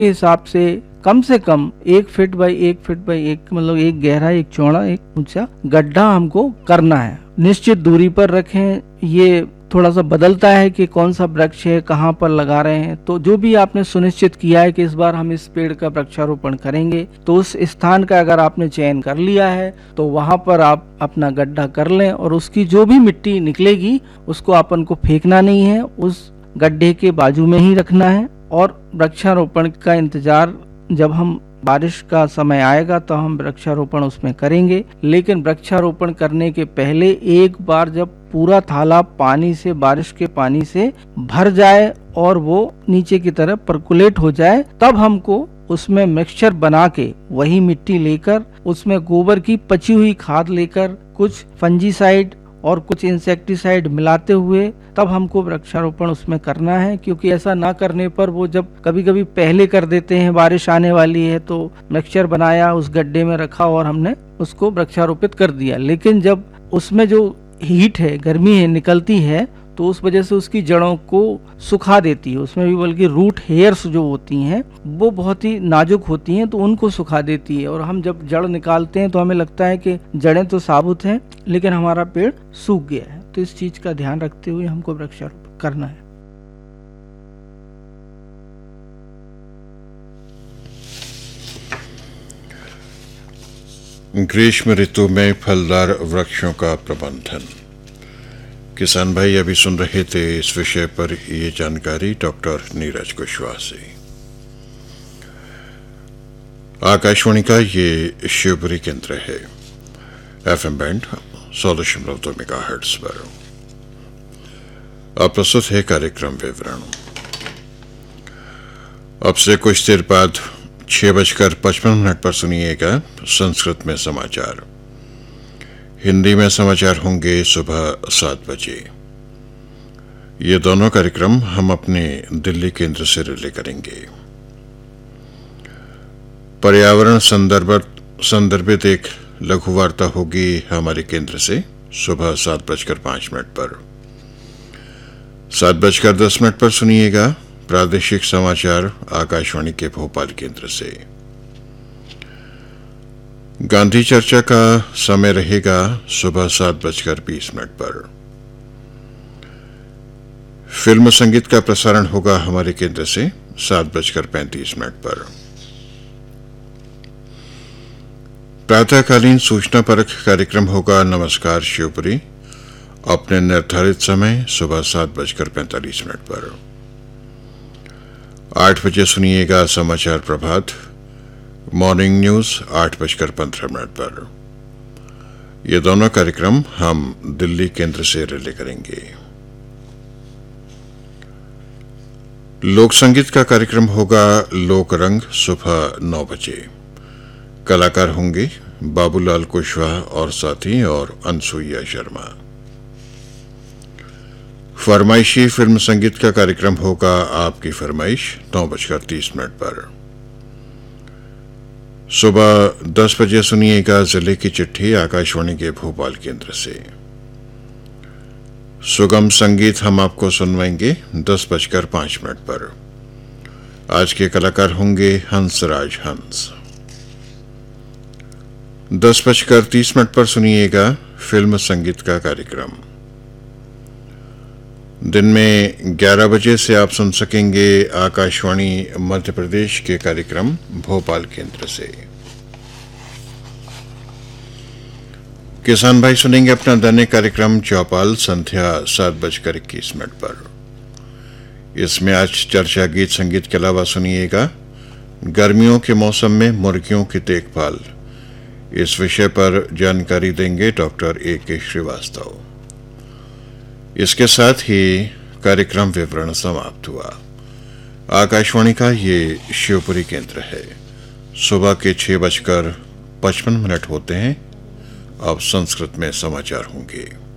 के हिसाब से कम 1 फीट बाई 1 फीट बाई 1, मतलब एक गहरा, एक चौड़ा, एक ऊंचा गड्ढा हमको करना है। निश्चित दूरी पर रखें। ये थोड़ा सा बदलता है कि कौन सा वृक्ष है, कहाँ पर लगा रहे हैं। तो जो भी आपने सुनिश्चित किया है कि इस बार हम इस पेड़ का वृक्षारोपण करेंगे, तो उस स्थान का अगर आपने चयन कर लिया है तो वहां पर आप अपना गड्ढा कर लें, और उसकी जो भी मिट्टी निकलेगी उसको अपन को फेंकना नहीं है, उस गड्ढे के बाजू में ही रखना है। और वृक्षारोपण का इंतजार, जब हम बारिश का समय आएगा तो हम वृक्षारोपण उसमें करेंगे। लेकिन वृक्षारोपण करने के पहले एक बार जब पूरा थाला पानी से, बारिश के पानी से भर जाए और वो नीचे की तरफ परकुलेट हो जाए, तब हमको उसमें मिक्सचर बना के वही मिट्टी लेकर उसमें गोबर की पची हुई खाद लेकर कुछ फंजीसाइड और कुछ इंसेक्टिसाइड मिलाते हुए तब हमको वृक्षारोपण उसमें करना है। क्योंकि ऐसा ना करने पर वो जब कभी कभी पहले कर देते हैं, बारिश आने वाली है तो मिक्सचर बनाया, उस गड्ढे में रखा और हमने उसको वृक्षारोपित कर दिया, लेकिन जब उसमें जो हीट है, गर्मी है, निकलती है, तो उस वजह से उसकी जड़ों को सुखा देती है। उसमें भी बल्कि रूट हेयर्स जो होती हैं वो बहुत ही नाजुक होती हैं, तो उनको सुखा देती है। और हम जब जड़ निकालते हैं तो हमें लगता है कि जड़ें तो साबुत हैं लेकिन हमारा पेड़ सूख गया है। तो इस चीज का ध्यान रखते हुए हमको वृक्षारोपण करना है। ग्रीष्म ऋतु में फलदार वृक्षों का प्रबंधन। किसान भाई अभी सुन रहे थे इस विषय पर ये जानकारी डॉक्टर नीरज कुशवाहा से। आकाशवाणी का ये शिवपुरी केंद्र है, FM बैंड 16.2 मेगाहर्ट्ज पर। अब प्रस्तुत है कार्यक्रम विवरण। अब से कुछ देर बाद 6:55 पर सुनिएगा संस्कृत में समाचार। हिंदी में समाचार होंगे सुबह 7 बजे। ये दोनों कार्यक्रम हम अपने दिल्ली केंद्र से रिले करेंगे। पर्यावरण संदर्भित एक लघु वार्ता होगी हमारे केंद्र से सुबह 7:05 पर। 7:10 पर सुनिएगा प्रादेशिक समाचार आकाशवाणी के भोपाल केंद्र से। गांधी चर्चा का समय रहेगा सुबह 7:20 पर। फिल्म संगीत का प्रसारण होगा हमारे केंद्र से 7:35 पर। प्रातःकालीन सूचना परख कार्यक्रम होगा नमस्कार शिवपुरी, अपने निर्धारित समय सुबह 7:45 पर। 8 बजे सुनिएगा समाचार प्रभात, मॉर्निंग न्यूज 8:15 पर। ये दोनों कार्यक्रम हम दिल्ली केंद्र से रिले करेंगे। लोक संगीत का कार्यक्रम होगा लोक रंग सुबह 9 बजे। कलाकार होंगे बाबूलाल कुशवाहा और साथी और अनसुईया शर्मा। फरमाइशी फिल्म संगीत का कार्यक्रम होगा आपकी फरमाइश 9:30 पर। सुबह 10 बजे सुनिएगा जिले की चिट्ठी आकाशवाणी के भोपाल केंद्र से। सुगम संगीत हम आपको सुनवाएंगे 10:05 पर। आज के कलाकार होंगे हंसराज हंस। 10:30 पर सुनिएगा फिल्म संगीत का कार्यक्रम। दिन में 11 बजे से आप सुन सकेंगे आकाशवाणी मध्य प्रदेश के कार्यक्रम भोपाल केंद्र से। किसान भाई सुनेंगे अपना दैनिक कार्यक्रम चौपाल संध्या 7:21 पर। इसमें आज चर्चा गीत संगीत के अलावा सुनिएगा गर्मियों के मौसम में मुर्गियों की देखभाल। इस विषय पर जानकारी देंगे डॉक्टर A.K. श्रीवास्तव। इसके साथ ही कार्यक्रम विवरण समाप्त हुआ। आकाशवाणी का ये शिवपुरी केंद्र है। सुबह के 6:55 होते हैं। अब संस्कृत में समाचार होंगे।